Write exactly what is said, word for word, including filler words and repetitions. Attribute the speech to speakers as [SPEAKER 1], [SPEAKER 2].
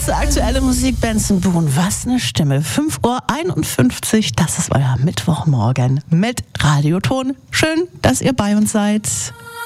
[SPEAKER 1] Letzte aktuelle Musik, Benson Boone. Was eine Stimme. fünf Uhr einundfünfzig, das ist euer Mittwochmorgen mit Radioton. Schön, dass ihr bei uns seid.